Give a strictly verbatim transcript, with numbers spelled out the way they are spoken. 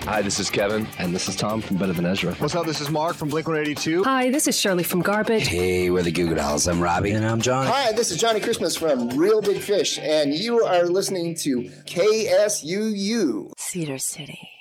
Hi, this is Kevin. And this is Tom from Better Than Ezra. What's up? This is Mark from Blink one eighty-two. Hi, this is Shirley from Garbage. Hey, we're the Goo Goo Dolls. I'm Robbie. And I'm John. Hi, this is Johnny Christmas from Real Big Fish, and you are listening to K S U U. Cedar City.